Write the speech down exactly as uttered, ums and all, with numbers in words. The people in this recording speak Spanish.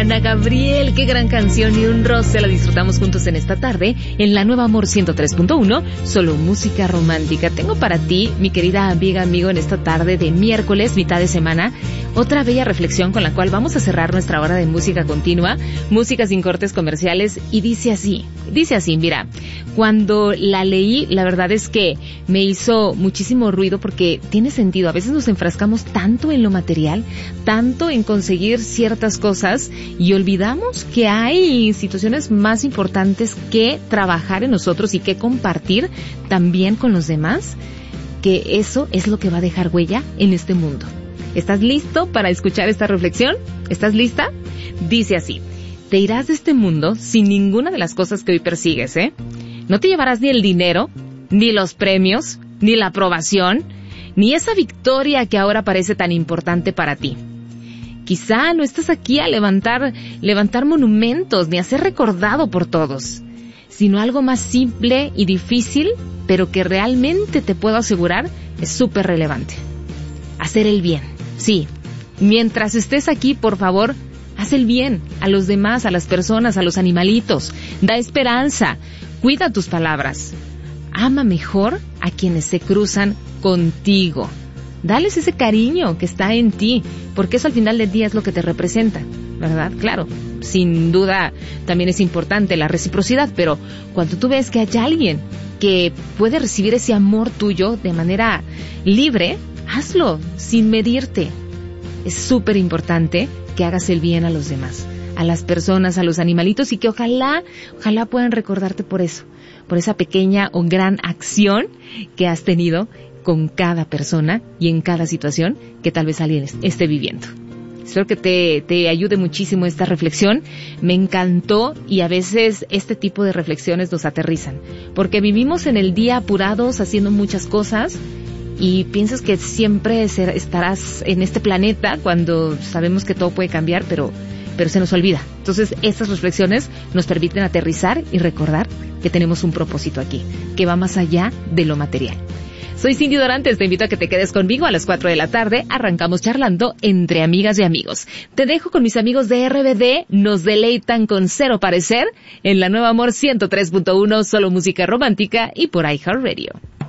Ana Gabriel, qué gran canción, y un roce la disfrutamos juntos en esta tarde en la Nueva Amor ciento tres punto uno, solo música romántica. Tengo para ti, mi querida amiga, amigo, en esta tarde de miércoles, mitad de semana, otra bella reflexión con la cual vamos a cerrar nuestra hora de música continua, música sin cortes comerciales, y dice así, dice así, mira, cuando la leí, la verdad es que me hizo muchísimo ruido porque tiene sentido. A veces nos enfrascamos tanto en lo material, tanto en conseguir ciertas cosas, y olvidamos que hay situaciones más importantes que trabajar en nosotros y que compartir también con los demás, que eso es lo que va a dejar huella en este mundo. ¿Estás listo para escuchar esta reflexión? ¿Estás lista? Dice así: te irás de este mundo sin ninguna de las cosas que hoy persigues, ¿eh? No te llevarás ni el dinero, ni los premios, ni la aprobación, ni esa victoria que ahora parece tan importante para ti. Quizá no estás aquí a levantar, levantar monumentos ni a ser recordado por todos, sino algo más simple y difícil, pero que realmente te puedo asegurar es súper relevante. Hacer el bien, sí. Mientras estés aquí, por favor, haz el bien a los demás, a las personas, a los animalitos. Da esperanza, cuida tus palabras. Ama mejor a quienes se cruzan contigo. Dales ese cariño que está en ti, porque eso al final del día es lo que te representa, ¿verdad? Claro, sin duda también es importante la reciprocidad, pero cuando tú ves que hay alguien que puede recibir ese amor tuyo de manera libre, hazlo sin medirte. Es súper importante que hagas el bien a los demás, a las personas, a los animalitos, y que ojalá, ojalá puedan recordarte por eso, por esa pequeña o gran acción que has tenido con cada persona y en cada situación que tal vez alguien esté viviendo. Espero que te, te ayude muchísimo esta reflexión. Me encantó, y a veces este tipo de reflexiones nos aterrizan, porque vivimos en el día apurados, haciendo muchas cosas, y piensas que siempre estarás en este planeta cuando sabemos que todo puede cambiar, pero, pero se nos olvida. Entonces, estas reflexiones nos permiten aterrizar y recordar que tenemos un propósito aquí, que va más allá de lo material. Soy Cindy Dorantes, te invito a que te quedes conmigo a las cuatro de la tarde. Arrancamos charlando entre amigas y amigos. Te dejo con mis amigos de R B D, nos deleitan con Cero Parecer en la Nueva Amor ciento tres punto uno, solo música romántica, y por iHeartRadio.